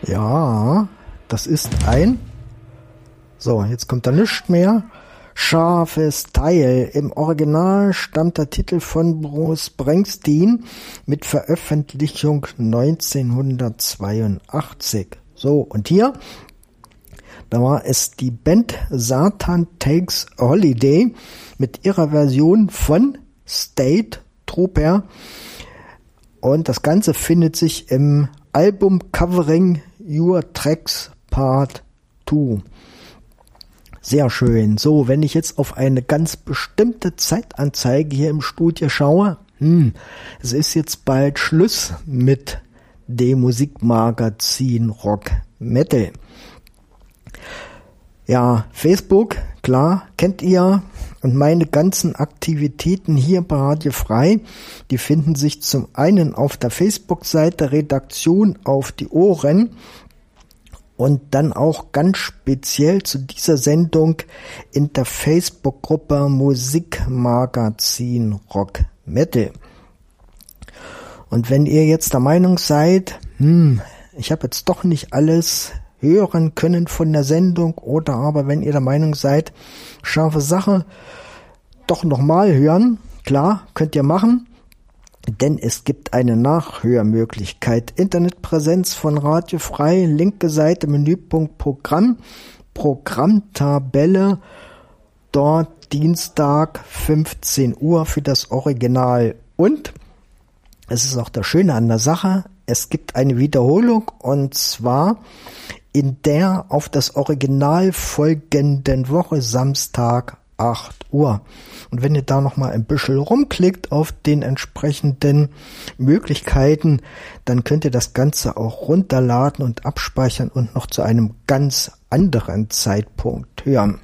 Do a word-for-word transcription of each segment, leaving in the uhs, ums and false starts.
Ja, das ist ein... So, jetzt kommt da nichts mehr. Scharfes Teil. Im Original stammt der Titel von Bruce Springsteen mit Veröffentlichung neunzehnhundertzweiundachtzig. So, und hier, da war es die Band Satan Takes a Holiday mit ihrer Version von State Trooper. Und das Ganze findet sich im Album Covering Your Tracks Part zwei. Sehr schön. So, wenn ich jetzt auf eine ganz bestimmte Zeitanzeige hier im Studio schaue, hm, es ist jetzt bald Schluss mit dem Musikmagazin Rock Metal. Ja, Facebook, klar, kennt ihr. Und meine ganzen Aktivitäten hier bei Radio Frei, die finden sich zum einen auf der Facebook-Seite Redaktion auf die Ohren und dann auch ganz speziell zu dieser Sendung in der Facebook-Gruppe Musikmagazin Rock Metal. Und wenn ihr jetzt der Meinung seid, hm, ich habe jetzt doch nicht alles hören können von der Sendung, oder aber wenn ihr der Meinung seid, scharfe Sache, doch nochmal hören, klar, könnt ihr machen, denn es gibt eine Nachhörmöglichkeit. Internetpräsenz von Radio Frei, linke Seite, Menüpunkt Programm, Programmtabelle, dort Dienstag fünfzehn Uhr für das Original. Und es ist auch das Schöne an der Sache, es gibt eine Wiederholung, und zwar in der auf das Original folgenden Woche, Samstag, acht Uhr. Und wenn ihr da nochmal ein bisschen rumklickt auf den entsprechenden Möglichkeiten, dann könnt ihr das Ganze auch runterladen und abspeichern und noch zu einem ganz anderen Zeitpunkt hören.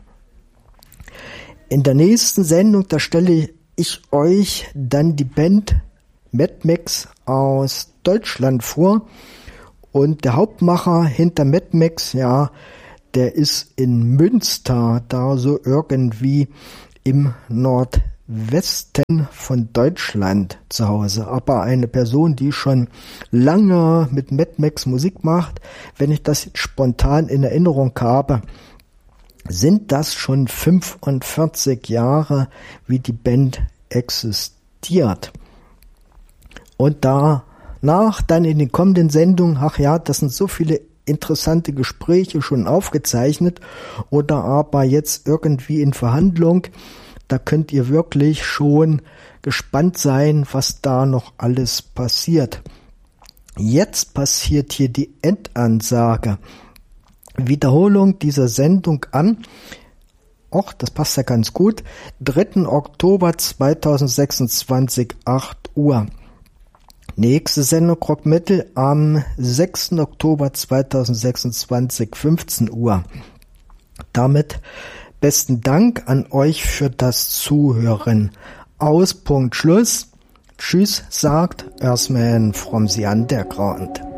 In der nächsten Sendung, da stelle ich euch dann die Band Mad Max aus Deutschland vor. Und der Hauptmacher hinter Mad Max, ja, der ist in Münster, da so irgendwie im Nordwesten von Deutschland zu Hause. Aber eine Person, die schon lange mit Mad Max Musik macht, wenn ich das jetzt spontan in Erinnerung habe, sind das schon fünfundvierzig Jahre, wie die Band existiert. Und danach dann in den kommenden Sendungen, ach ja, das sind so viele interessante Gespräche schon aufgezeichnet oder aber jetzt irgendwie in Verhandlung. Da könnt ihr wirklich schon gespannt sein, was da noch alles passiert. Jetzt passiert hier die Endansage. Wiederholung dieser Sendung an. Och, das passt ja ganz gut. dritten Oktober zweitausendsechsundzwanzig, acht Uhr. Nächste Sendung Rock Metal am sechsten Oktober zweitausendsechsundzwanzig, fünfzehn Uhr. Damit besten Dank an euch für das Zuhören. Aus, Punkt, Schluss. Tschüss, sagt Earthman from the Underground.